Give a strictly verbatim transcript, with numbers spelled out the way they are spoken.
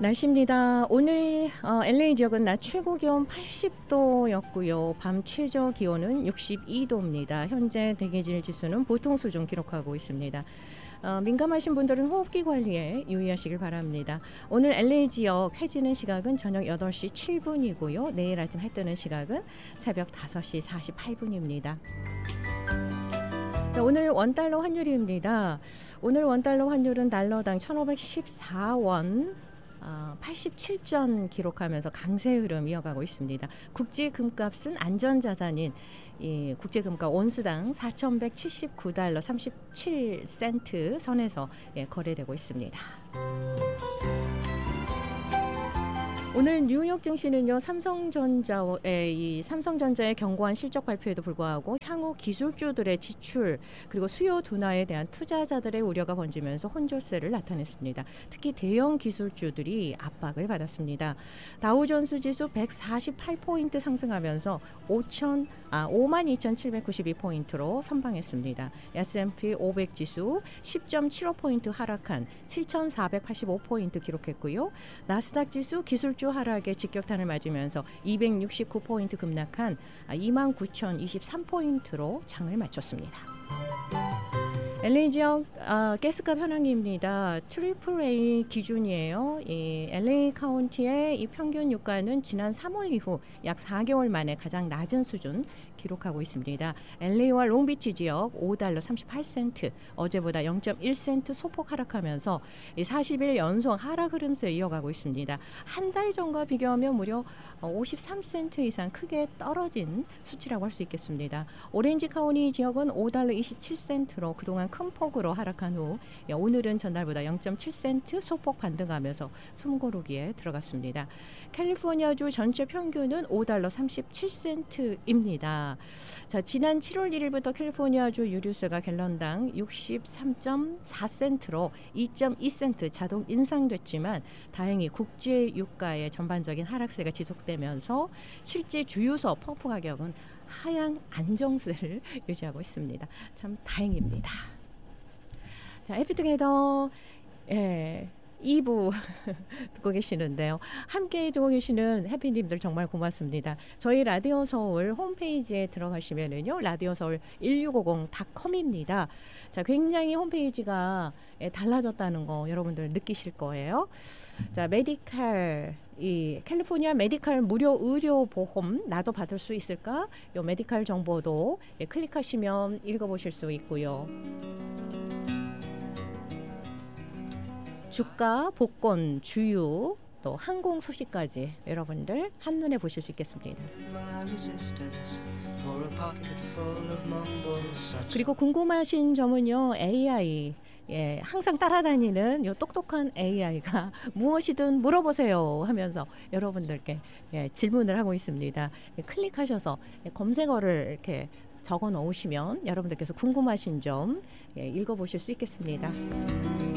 날씨입니다. 오늘 어, 엘에이 지역은 낮 최고 기온 팔십 도였고요. 밤 최저 기온은 육십이 도입니다. 현재 대기질 지수는 보통 수준 기록하고 있습니다. 어, 민감하신 분들은 호흡기 관리에 유의하시길 바랍니다. 오늘 엘에이 지역 해지는 시각은 저녁 여덟 시 칠 분이고요. 내일 아침 해 뜨는 시각은 새벽 다섯 시 사십팔 분입니다. 자, 오늘 원달러 환율입니다. 오늘 원달러 환율은 달러당 천오백십사 원 어, 팔십칠 전 기록하면서 강세 흐름 이어가고 있습니다. 국제 금값은 안전자산인 이 국제 금값 온수당 사천백칠십구 달러 삼십칠 센트 선에서 예, 거래되고 있습니다. 오늘 뉴욕 증시는요, 삼성전자의 이 삼성전자의 견고한 실적 발표에도 불구하고 향후 기술주들의 지출 그리고 수요 둔화에 대한 투자자들의 우려가 번지면서 혼조세를 나타냈습니다. 특히 대형 기술주들이 압박을 받았습니다. 다우존스 지수 백사십팔 포인트 상승하면서 오천, 아, 오만 이천칠백구십이 포인트로 선방했습니다. 에스 앤 피 오백 지수 십 점 칠오 포인트 하락한 칠천사백팔십오 포인트 기록했고요. 나스닥 지수 기술주 하락에 직격탄을 맞으면서 이백육십구 포인트 급락한 이만 구천이십삼 포인트로 장을 마쳤습니다. 엘에이 지역 어, 가스값 현황입니다. 트리플 에이 기준이에요. 이 엘에이 카운티의 이 평균 유가는 지난 삼월 이후 약 사 개월 만에 가장 낮은 수준 기록하고 있습니다. 엘에이와 롱비치 지역 오 달러 삼십팔 센트, 어제보다 영 점 일 센트 소폭 하락하면서 사십 일 연속 하락 흐름세 이어가고 있습니다. 한 달 전과 비교하면 무려 오십삼 센트 이상 크게 떨어진 수치라고 할 수 있겠습니다. 오렌지 카운티 지역은 오 달러 이십칠 센트로 그동안 큰 폭으로 하락한 후 오늘은 전날보다 영 점 칠 센트 소폭 반등하면서 숨고르기에 들어갔습니다. 캘리포니아주 전체 평균은 오 달러 삼십칠 센트입니다. 자, 지난 칠월 일일부터 캘리포니아주 유류세가 갤런당 육십삼 점 사 센트로 이 점 이 센트 자동 인상됐지만 다행히 국제 유가의 전반적인 하락세가 지속되면서 실제 주유소 펌프 가격은 하향 안정세를 유지하고 있습니다. 참 다행입니다. 자, 해피투게더 예, 이 부 듣고 계시는데요. 함께 해주고 계시는 해피님들 정말 고맙습니다. 저희 라디오 서울 홈페이지에 들어가시면은요, 라디오 서울 일육오공 닷컴입니다. 자, 굉장히 홈페이지가 달라졌다는 거 여러분들 느끼실 거예요. 자, 메디칼 이 캘리포니아 메디칼 무료 의료 보험 나도 받을 수 있을까? 요 메디칼 정보도 예, 클릭하시면 읽어보실 수 있고요. 주가, 복권, 주유, 또 항공 소식까지 여러분들 한눈에 보실 수 있겠습니다. 그리고 궁금하신 점은요, 에이아이. 예, 항상 따라다니는 요 똑똑한 에이아이가 무엇이든 물어보세요 하면서 여러분들께 예, 질문을 하고 있습니다. 예, 클릭하셔서 예, 검색어를 이렇게 적어 놓으시면 여러분들께서 궁금하신 점 예, 읽어보실 수 있겠습니다.